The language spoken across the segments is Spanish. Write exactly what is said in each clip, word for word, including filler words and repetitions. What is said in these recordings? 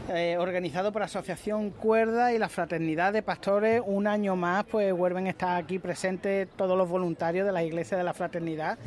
eh, organizado por Asociación Cuerda y la Fraternidad de Pastores. Un año más, pues vuelven a estar aquí presentes todos los voluntarios de la Iglesia de la Fraternidad.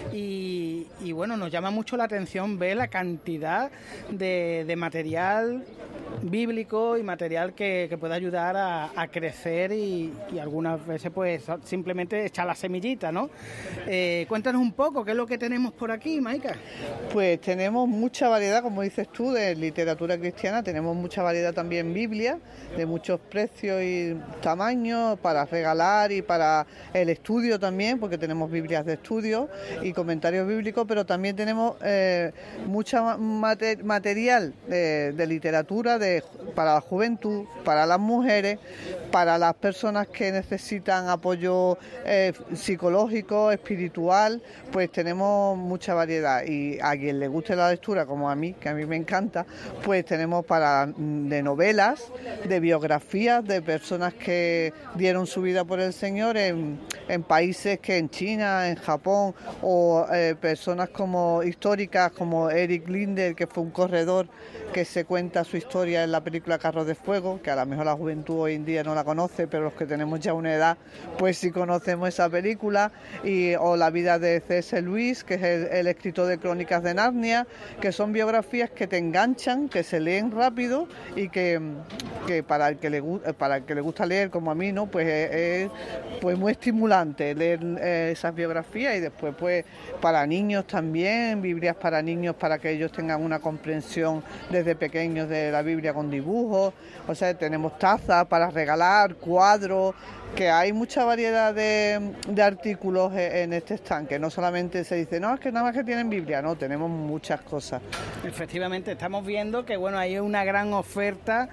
Y, y bueno, nos llama mucho la atención ver la cantidad de, de material bíblico y material que, que pueda ayudar a, a crecer y, y algunas veces pues simplemente echar la semillita, ¿no? Eh, cuéntanos un poco, ¿qué es lo que tenemos por aquí, Maika? Pues tenemos mucha variedad, como dices tú, de literatura cristiana, tenemos mucha variedad también Biblia, de muchos precios y tamaños para regalar y para el estudio también, porque tenemos Biblias de estudio y comentarios bíblicos, pero también tenemos eh, mucha mater- material de, de literatura de, para la juventud, para las mujeres, para las personas que necesitan apoyo eh, psicológico, espiritual, pues tenemos mucha variedad. Y a quien le guste la lectura, como a mí, que a mí me encanta, pues tenemos para de novelas, de biografías de personas que dieron su vida por el Señor en, en países que en China, en Japón, o eh, personas como históricas como Eric Linder, que fue un corredor que se cuenta su historia en la película Carros de Fuego, que a lo mejor la juventud hoy en día no la conoce, pero los que tenemos ya una edad, pues sí conocemos esa película, y, o la vida de C S Lewis, que es el, el escritor de Crónicas de Narnia, que son biografías que te enganchan, que se leen rápido y que, que para el que le para el que le gusta leer, como a mí, ¿no? Pues es, es pues muy estimulante leer eh, esas biografías. Y después pues para niños también, Biblias para niños, para que ellos tengan una comprensión desde pequeños de la Biblia con dibujos. O sea, tenemos tazas para regalar, cuadros, que hay mucha variedad de, de artículos en este estanque. No solamente se dice, no, es que nada más que tienen Biblia, no, tenemos muchas cosas. Efectivamente, estamos viendo que bueno, hay una gran oferta,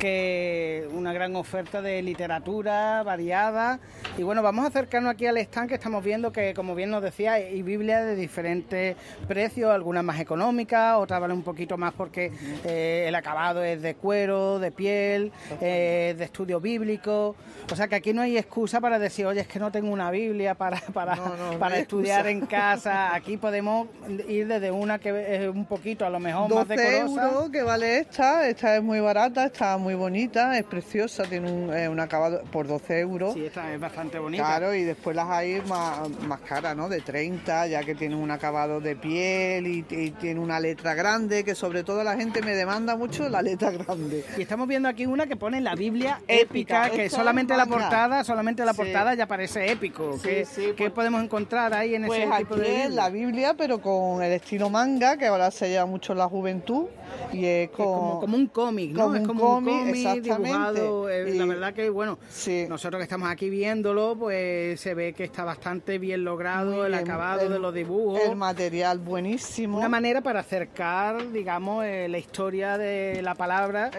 que una gran oferta de literatura variada. Y bueno, vamos a acercarnos aquí al estanque. Estamos viendo que, como bien nos decía, hay Biblias de diferentes precios, algunas más económicas, otras valen un poquito más porque eh, el acabado es de cuero, de piel, eh, de estudio bíblico. O sea que aquí no hay excusa para decir, oye, es que no tengo una Biblia para, para, no, no, para no estudiar excusa. En casa. Aquí podemos ir desde una que es un poquito, a lo mejor más decorosa. doce euros que vale esta, esta es muy barata, está muy bonita, es preciosa, tiene un, eh, un acabado por doce euros. Sí, esta es bastante bonita. Claro, y después las hay más, más caras, ¿no? De treinta, ya que tiene un acabado de piel y, y tiene una letra grande, que sobre todo la gente me demanda mucho la letra grande. Y estamos viendo aquí una que pone la Biblia épica, épica que solamente la portada, solamente la portada sí. Ya parece épico. Sí, ¿Qué, sí, ¿qué pues, podemos encontrar ahí en pues ese tipo de Biblia? Es la Biblia, pero con el estilo manga, que ahora se lleva mucho en la juventud, y es, con, es como, como un cómic, ¿no? Como es como cómic, un cómic dibujado. Eh, y, la verdad que, bueno, sí. nosotros que estamos aquí viéndolo, pues se ve que está bastante bien logrado. Muy el bien, acabado el, de los dibujos. El material buenísimo. Una manera para acercar, digamos, eh, la historia de la palabra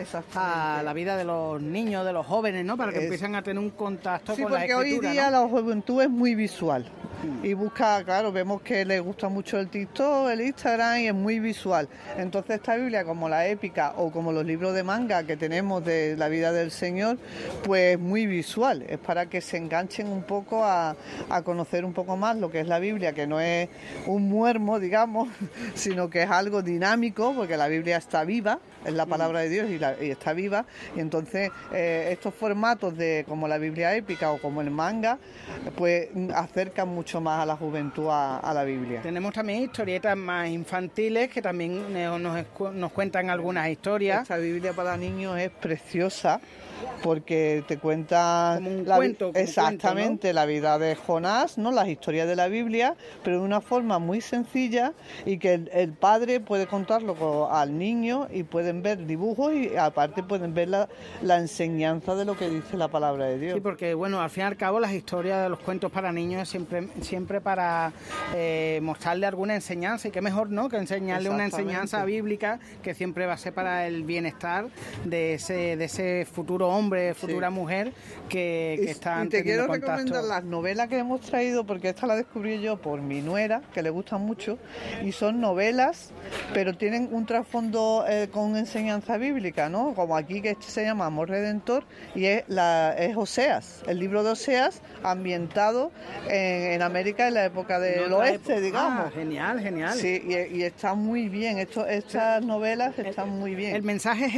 a la vida de los niños, de los jóvenes, ¿no? Para que es. empiecen a tener un contacto sí, con la escritura. Sí, porque hoy día ¿no? la juventud es muy visual. Y busca, claro, vemos que le gusta mucho el TikTok, el Instagram, y es muy visual. Entonces esta Biblia, como la épica o como los libros de manga que tenemos de la vida del Señor, pues es muy visual. Es para que se enganchen un poco a, a conocer un poco más lo que es la Biblia, que no es un muermo, digamos, sino que es algo dinámico, porque la Biblia está viva, es la palabra de Dios y, la, y está viva. Y entonces eh, estos formatos de como la Biblia épica o como el manga, pues acercan mucho más a la juventud a, a la Biblia. Tenemos también historietas más infantiles que también nos, nos cuentan algunas historias. Esta Biblia para niños es preciosa porque te cuenta como un la, cuento, como exactamente cuento, ¿no? La vida de Jonás, ¿no? Las historias de la Biblia, pero de una forma muy sencilla, y que el, el padre puede contarlo al niño y pueden ver dibujos y aparte pueden ver la, la enseñanza de lo que dice la palabra de Dios. Sí, porque bueno, al fin y al cabo las historias de los cuentos para niños siempre siempre para eh, mostrarle alguna enseñanza, y qué mejor, ¿no?, que enseñarle una enseñanza bíblica que siempre va a ser para el bienestar de ese de ese futuro hombre, futura sí. mujer que, que está y te quiero contacto. recomendar las novelas que hemos traído, porque esta la descubrí yo por mi nuera, que le gustan mucho, y son novelas, pero tienen un trasfondo eh, con enseñanza bíblica, ¿no? Como aquí, que este se llama Amor Redentor, y es, la, es Oseas, el libro de Oseas, ambientado en, en América en la época del oeste, época. digamos. Ah, genial, genial. Sí, y, y está muy bien, Esto, estas novelas están el, muy bien. El mensaje es